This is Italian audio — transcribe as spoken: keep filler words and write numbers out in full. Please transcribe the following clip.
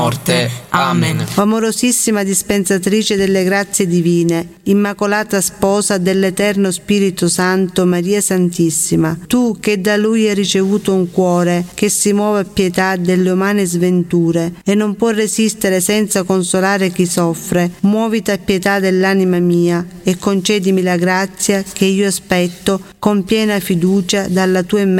Amen. O amorosissima dispensatrice delle grazie divine, immacolata sposa dell'Eterno Spirito Santo, Maria Santissima, tu che da Lui hai ricevuto un cuore che si muove a pietà delle umane sventure e non può resistere senza consolare chi soffre, muoviti a pietà dell'anima mia e concedimi la grazia che io aspetto con piena fiducia dalla tua immensa